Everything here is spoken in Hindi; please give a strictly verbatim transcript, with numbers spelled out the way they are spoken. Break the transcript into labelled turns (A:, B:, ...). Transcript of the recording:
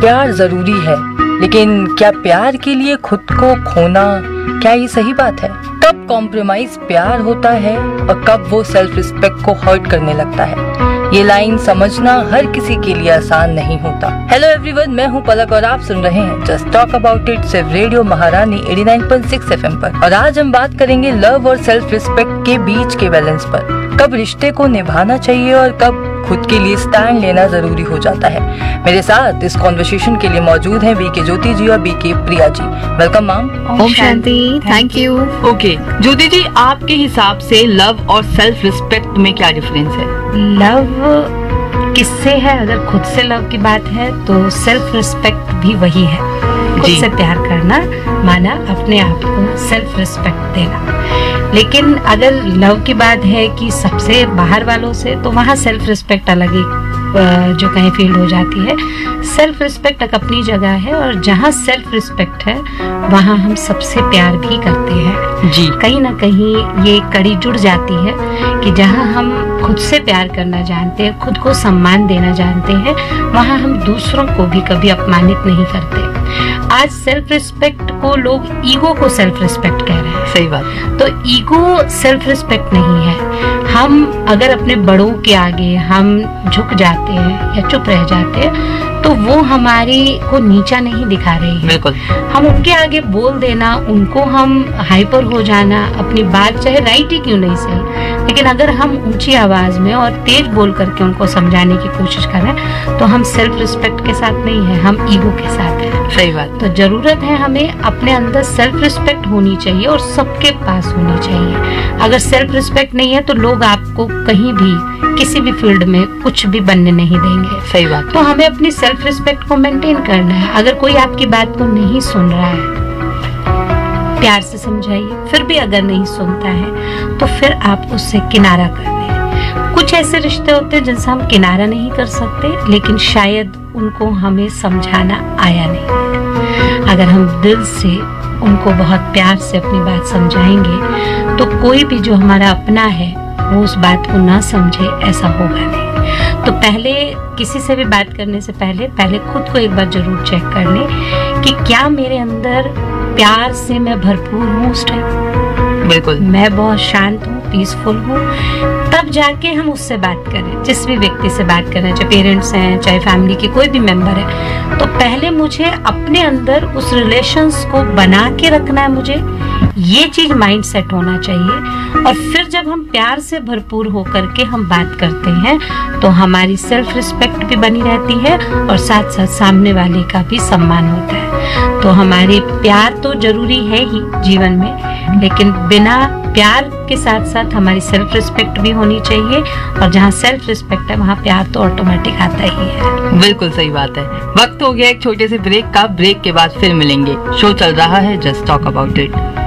A: प्यार जरूरी है, लेकिन क्या प्यार के लिए खुद को खोना, क्या ये सही बात है? कब कॉम्प्रोमाइज प्यार होता है और कब वो सेल्फ रिस्पेक्ट को हर्ट करने लगता है, ये लाइन समझना हर किसी के लिए आसान नहीं होता। हेलो एवरीवन, मैं हूं पलक और आप सुन रहे हैं जस्ट टॉक अबाउट इट सिर्फ रेडियो महारानी eighty nine point six FM पर। और आज हम बात करेंगे लव और सेल्फ रिस्पेक्ट के बीच के बैलेंस पर। कब रिश्ते को निभाना चाहिए और कब खुद के लिए स्टैंड लेना जरूरी हो जाता है। मेरे साथ इस कॉन्वर्सेशन के लिए मौजूद हैं बीके ज्योति जी और BK Priya ji. Welcome ma'am.
B: Om Shanti, thank you.
C: Okay ज्योति जी, आपके हिसाब से लव और सेल्फ रिस्पेक्ट में क्या डिफरेंस है?
B: लव किससे है? अगर खुद से लव की बात है तो सेल्फ रिस्पेक्ट भी वही है। खुद से प्यार करना माना अपने आप को सेल्फ रिस्पेक्ट देना। लेकिन अगर लव की बात है कि सबसे बाहर वालों से, तो वहाँ सेल्फ रिस्पेक्ट अलग ही जो कहीं फील्ड हो जाती है। सेल्फ रिस्पेक्ट एक अपनी जगह है और जहाँ सेल्फ रिस्पेक्ट है वहाँ हम सबसे प्यार भी करते हैं जी। कहीं ना कहीं ये कड़ी जुड़ जाती है कि जहाँ हम खुद से प्यार करना जानते हैं, खुद को सम्मान देना जानते हैं, वहाँ हम दूसरों को भी कभी अपमानित नहीं करते। आज सेल्फ रिस्पेक्ट को लोग ईगो को सेल्फ रिस्पेक्ट कह रहे हैं।
C: सही बात।
B: तो ईगो सेल्फ रिस्पेक्ट नहीं है। हम अगर अपने बड़ों के आगे हम झुक जाते हैं या चुप रह जाते हैं तो वो हमारी को नीचा नहीं दिखा रही है।
C: बिल्कुल।
B: हम उनके आगे बोल देना, उनको हम हाइपर हो जाना, अपनी बात चाहे राइट ही क्यों नहीं सही, लेकिन अगर हम ऊंची आवाज में और तेज बोल करके उनको समझाने की कोशिश करें तो हम सेल्फ रिस्पेक्ट के साथ नहीं है, हम ईगो के साथ हैं।
C: सही बात।
B: तो जरूरत है हमें अपने अंदर सेल्फ रिस्पेक्ट होनी चाहिए और सबके पास होनी चाहिए। अगर सेल्फ रिस्पेक्ट नहीं है तो लोग आपको कहीं भी किसी भी फील्ड में कुछ भी बनने नहीं देंगे।
C: सही बात।
B: तो हमें अपनी सेल्फ रिस्पेक्ट को मेंटेन करना है। अगर कोई आपकी बात को नहीं सुन रहा है, प्यार से समझाइए। फिर भी अगर नहीं सुनता है तो फिर आप उससे किनारा कर दें। कुछ ऐसे रिश्ते होते हैं जिनसे हम किनारा नहीं कर सकते, लेकिन शायद उनको हमें समझाना आया नहीं। अगर हम दिल से उनको बहुत प्यार से अपनी बात समझाएंगे तो कोई भी जो हमारा अपना है वो उस बात को ना समझे, ऐसा होगा नहीं। तो पहले किसी से भी बात करने से पहले पहले खुद को एक बार जरूर चेक कर लें कि क्या मेरे अंदर प्यार से मैं भरपूर हूँ उस टाइम।
C: बिल्कुल।
B: मैं बहुत शांत हूँ, पीसफुल हूँ, तब जाके हम उससे बात करें। जिस भी व्यक्ति से बात करें, चाहे पेरेंट्स हैं, चाहे फैमिली के कोई भी मेंबर है, तो पहले मुझे अपने अंदर उस रिलेशंस को बना के रखना है। मुझे ये चीज माइंड सेट होना चाहिए। और फिर जब हम प्यार से भरपूर होकर के हम बात करते हैं तो हमारी सेल्फ रिस्पेक्ट भी बनी रहती है और साथ साथ सामने वाले का भी सम्मान होता है। तो हमारे प्यार तो जरूरी है ही जीवन में, लेकिन बिना प्यार के साथ साथ हमारी सेल्फ रिस्पेक्ट भी होनी चाहिए। और जहाँ सेल्फ रिस्पेक्ट है वहाँ प्यार तो ऑटोमेटिक आता ही है।
C: बिल्कुल सही बात है। वक्त हो गया एक छोटे से ब्रेक का। ब्रेक के बाद फिर मिलेंगे। शो चल रहा है जस्ट टॉक अबाउट इट।